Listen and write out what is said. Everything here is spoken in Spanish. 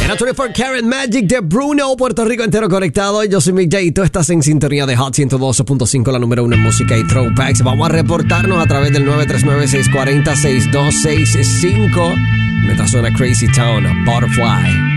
Era 24 Karat Magic de Bruno, Puerto Rico entero conectado. Yo soy Mick J y tú estás en sintonía de Hot 112.5, la número 1 en música y throwbacks. Vamos a reportarnos a través del 939-640-6265 mientras suena Crazy Town, Butterfly.